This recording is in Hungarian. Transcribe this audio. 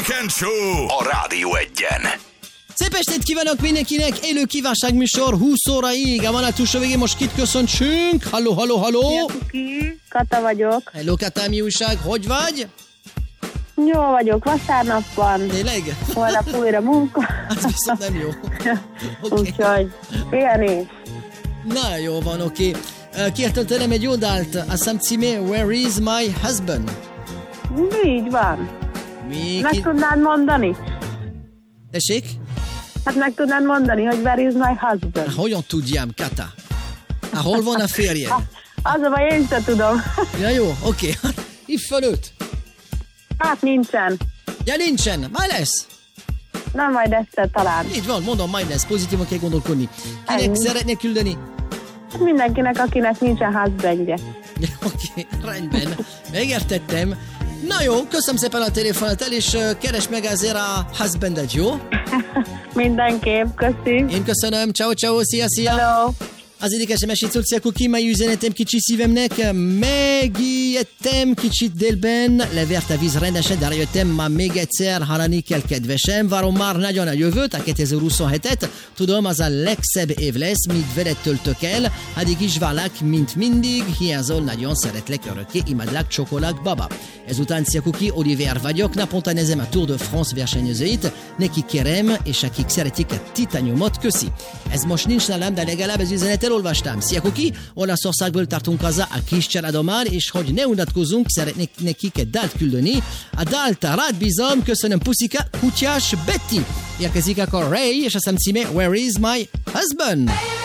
Weekend Show a Rádió Egyen. Szép estét kívánok mindenkinek, élő kívánságműsor 20 óraig. A vonal túlsó végén most kit köszöntsünk? Halló, halló, halló! Szia, Kuki. Kata vagyok. Hello, Kata, mi újság? Hogy vagy? Jó vagyok, vasárnap van. Tényleg? Holnap újra munka. Az viszont nem jó. Okay. Úgyhogy pihenés. Na, jó van, oké. Kértél tőlem egy jó dalt, a szám címe Where is my husband? Így van. Mi Meg tudnád mondani? Tessék? Hát meg tudnád mondani, hogy where is my husband? Hogyan tudjam, Kata? Hol van a férjed? Az a baj, én sem tudom. Ja, jó, oké. Hívd föl őt. Hát nincsen. Ja, nincsen. Majd lesz. Nem, majd egyszer talán. Így van, mondom, majd lesz. Pozitívan kell gondolkodni. Kinek Ennyi. szeretnél küldeni? Hát mindenkinek, akinek nincsen husbandje. Oké, rendben. Megértettem. Na jó, köszönöm szépen a telefonat el, és keresd meg azért a husbandet, jó? Mindenképp, köszi. Én köszönöm. Ciao, ciao, szia, szia. Hello. Az idékes SMS-ét szólcia Kuki, mai üzenetem kicsi szívemnek. Megijedtem kicsit délben, levert a víz rendesen, de rájöttem, ma még egyszer hallani kell, kedvesem. Várom már nagyon a jövőt, a 2027-et. Tudom, az a legszebb év lesz, mint veled töltök el. Addig is várlak, mint mindig. Hiányzol, nagyon szeretlek örökké, imádlak, csokolák, baba. Ezután szia Kuki, Oliver vagyok, naponta nézem a Tour de France versenyzőit. Nekik kérem, és akik szeretik a titaniumot, köszi. Ez most nincs nálam, de legalább az üzenet elolvastam. Szia Kuki, Olaszországból tartunk haza a kis családommal, és hogy ne unatkozzunk, szeretnék nekik egy dalt küldeni. A dalt rád bízom, köszönöm puszika, kutyás Betty. Érkezik akkor Ray, és azt hiszem címe Where is my husband?